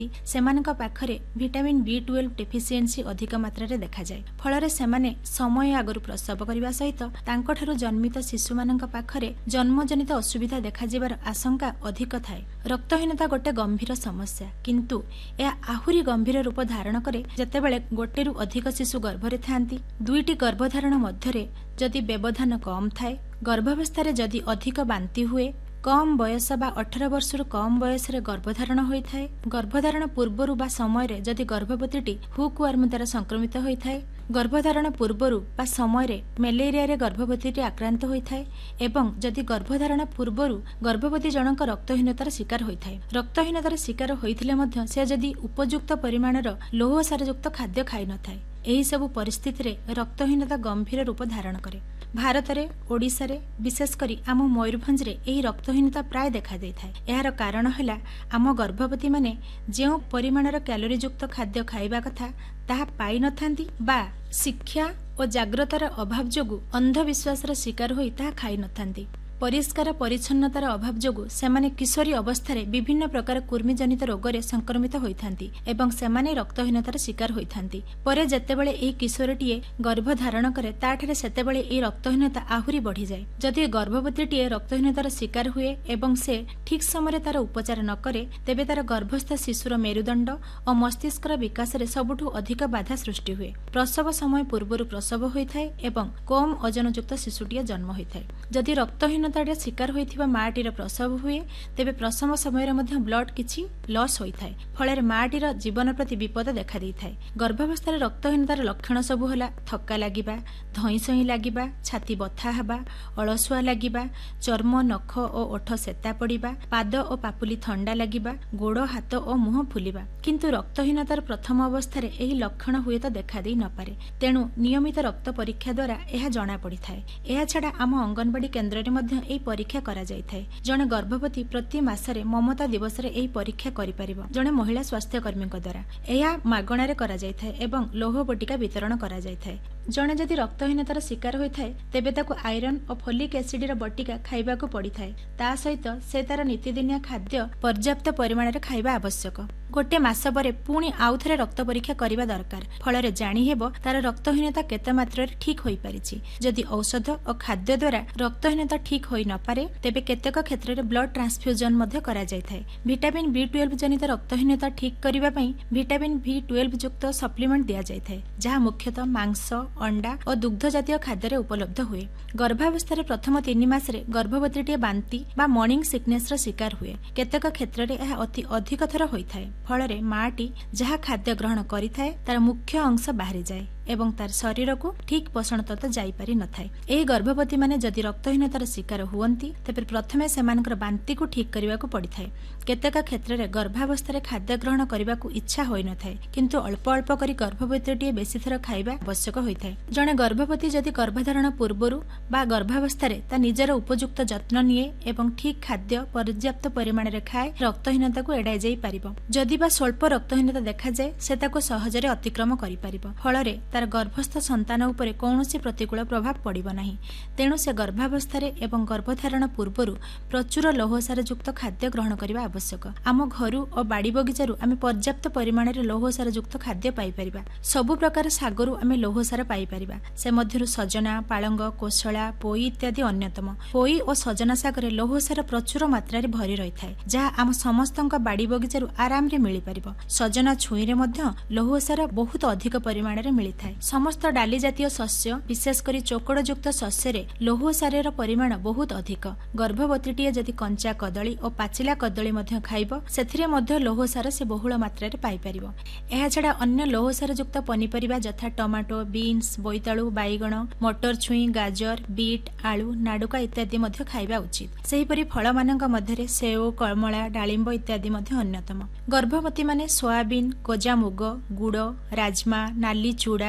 सेमानक पाखरे vitamin B12 deficiency अधिक मात्रा रे देखा जाए। फल सेमाने समय आगरु प्रसव करने सहित तांकठारु जन्मित शिशु मानक पाखरे जन्मजनित असुविधा देखा जिबार आशंका अधिक थाए। रक्तहीनता गोटे गंभीर समस्या, किंतु यह आहुरी गंभीर रूप धारण करे जेतेबेले गोटेरु अधिक शिशु गर्भरे थांती। दुईटी गर्भधारण मध्यरे जदि व्यवधान कम थाए, गर्भावस्था जदि अधिक बांती हुए, कम बयस बा 18 वर्षर कम बयस गर्भधारण होता है, गर्भधारण पूर्वर बा समय जदि गर्भवती हुकवर्म द्वारा संक्रमित होता है, गर्भधारण पूर्वर बा समय मेलेरिया गर्भवती आक्रांत होता है, एवं जदि गर्भधारण पूर्वर गर्भवती जनक रक्तहीनतार शिकार होता है। रक्तहीनतार शिकार होइथिले से जदि उपयुक्त परिमाणर लौह सारयुक्त खाद्य खाई न थाए, एही सबु परिस्थिति रे रक्तहीनता गंभीर रूप धारण करे। भारत रे, ओडिशा रे, विशेष करी आम मयूरभंज रे एही रक्तहीनता प्राय देखा देई थाए। एहार कारण हैला आम गर्भवती माने जेउ परिमाणर कैलोरी युक्त खाद्य खाइबा कथा ताहा पाई न थांती, बा शिक्षा और जागृतार अभाव जोगु अंधविश्वासर शिकार होई ताहा खाई न थांती। परिष्कार परिच्छन्नतार अभाव जोगु सेमाने किशोरी अवस्था विभिन्न प्रकार कुर्मी जनित रोगरे संक्रमित होइथांती एवं सेमाने रक्तहीनतार शिकार होइथांती। परे जेतेबेले एही किशोरटीए गर्भ धारण करे ताठारे सेतेबेले एही रक्तहीनता आहुरी बढ़ी जाए। जदि गर्भवतीटीए रक्तहीनतार शिकार हुए एवं से ठीक समय तार उपचार न करे, तेबे तार गर्भस्थ शिशुर मेरुदंड और मस्तिष्कर विकास रे सबुठु अधिक बाधा सृष्टि हुए। प्रसव समय पूर्वरु प्रसव होइथाए एवं कम ओजनयुक्त शिशुटीए जन्म होइथाए। जदि रक्तहीन शिकार होइथिबा माटीर प्रसव हुए, तेबे प्रसव समय ब्लड किछि लॉस होइथाए। फଳରେ माटीर जीवन प्रति विपद देखा देइथाए। गर्भावस्था रक्तहीनतार लक्षण सबु होला थक्का लागिबा, धईसई लागिबा, छाती बथा हबा, अलसुआ लागिबा, चर्म नख और ओठ सेता पड़िबा, पाद और पापुली थंडा लागिबा, गोड़ हाथ और मुह फुलिबा। किंतु रक्तहीनतार प्रथम अवस्था एही लक्षण हुए तो देखा देई न पारे, तेणु नियमित रक्त परीक्षा द्वारा यह जना पड़िथाए। एहा छाड़ा आम अंगनवाड़ी केन्द्र रे एही परीक्षा करा जायथाय। जणे गर्भवती प्रति मासरे ममता दिवस रे एही परीक्षा करि परिबो जणे महिला स्वास्थ्य कर्मी द्वारा। एहा मागणा रे करा जायथाय एवं लौह बटिका वितरण करा जायथाय। जणे जदि रक्तहीनतार शिकार होइथाय, तेबे ताको आयरन और फोलिक एसिड र बटिका खाइबाको पड़िथाय। ता सहित से तार नित्यदिनिया खाद्य पर्याप्त परिमाण रे खाइबा आवश्यक। गोटे मास परे पुणी आउ थरे रक्त परीक्षा करिबा दरकार। फଳରେ जानि हेबो तार रक्तहीनता केते मात्रा रे ठीक होई परिछि। जदि औषध और खाद्य द्वारा रक्तहीनता ठीक होई न पारे, तेबे केतेक क्षेत्र रे ब्लड ट्रांसफ्यूजन मध्ये करा जायथाय। विटामिन B12 जनित रक्तहीनता ठीक करिबा पई विटामिन B12 युक्त सप्लीमेंट दिया जायथाय, जहा मुख्यतः मांस, अंडा और दुग्ध जातीय खाद्य रे उपलब्ध हुए। गर्भावस्था रे प्रथम 3 मास रे गर्भवतीटीए बांती बा मॉर्निंग सिकनेस र शिकार हुए। केतेक क्षेत्र रे यह अति अधिक थर होइथाय। फଳରେ माटी जहा खाद्य ग्रहण करिथाय तार मुख्य अंश बाहरी जाए एवं तार शरीर को ठीक पोषण तत्व जाई पारि न थाए। एही गर्भवती माने जदि रक्तहीनतार शिकार हुअंती, तेबे प्रथमे सेमानकर बांती को ठीक करिबा को पड़िथाय। केतेक क्षेत्र रे गर्भावस्था रे खाद्य ग्रहण करिबा को इच्छा होई न थाए, किंतु अल्प अल्प करी गर्भवतीटीए बेसी थर खाइबा आवश्यक होइथाय। जणे गर्भवती जदि गर्भधारण पूर्वरु बा गर्भावस्था रे ता निजर उपयुक्त जत्न निए एवं ठीक खाद्य पर्याप्त परिमाण रे खाए, रक्तहीनता को एडाई जाई पारिबो। जदि बा स्वल्प रक्तहीनता देखा जाए, से ताको सहजरे अतिक्रम करि पारिबो। फଳରେ तार गर्भस्थ संतान उपरे कौनसी प्रतिकूल प्रभाव पड़िबो नाही। तेणु से गर्भावस्था एवं गर्भधारण पूर्वरु प्रचुर लौहसार युक्त खाद्य ग्रहण करबा आवश्यक। आम घरु और बाड़ी बगीचारू आमे पर्याप्त परिमाण रे लौहसार युक्त खाद्य पाई परिबा। सबु प्रकार सागरु आमे लौहसार पाई परिबा। से मध्यरु सजना, पालंग, कोशळा, पोई इत्यादि अन्यतम। पोई और सजना सागरे लौहसार प्रचुर मात्रा रे भरी रही थाए, जहा आम समस्तंक बाड़ी बगीचारू आराम रे मिली परिबो। सजना छुई रे मध्य लौहसार बहुत अधिक परिमाण रे मिली थाए। समस्त डाली जातीय शस्य, विशेषकर चोकड़ युक्त शस्य रे लौह सार परिमाण बहुत अधिक। गर्भवतीटीए जदि कंचा कदली और पाचिला कदली मध्य खाइबो, सेथिरे मध्य लौह सार से बहुल मात्रा रे पाई परिबो। एहा छडा अन्य लौह सार युक्त पनिपरिबा यथा टमाटो, बीन्स, बोईताळु, बाईगण, मटर छुई, गाजर, बीट, आलू, नाडुका इत्यादि मध्य खाइबा उचित। सेहिपरि फल मानक मध्यरे सेव, कमला, डालिंब इत्यादि मध्य अन्यतम। गर्भवती माने सोयाबीन, कोजा मुग, गुड़, राजमा, नाली चूड़ा,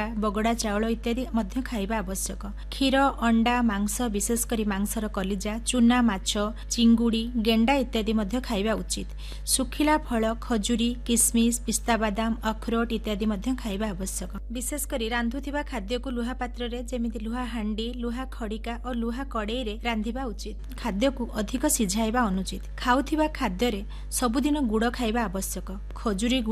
बगड़ा चाउल इत्यादि मध्य खाइबा आवश्यक। क्षीर, अंडा, मांस विशेष करी मांसर कलिजा, चूना माछ, चिंगुड़ी, गेंडा इत्यादि मध्य खाइबा उचित। सुखिला फल, खजुरी, किसमिस, पिस्ता बादाम, अखरोट इत्यादि मध्य खाइबा आवश्यक। विशेष करी रांधुथिबा खाद्य को लुहा पात्र रे जेमिति लुहा हांडी, लुहा खड़िका और लुहा कड़ेई रे रांधिबा उचित। खाद्य को अधिक सिझाइबा अनुचित। खाउथिबा खाद्य रे सबुदिन गुड़ खाइबा आवश्यक। खजुरी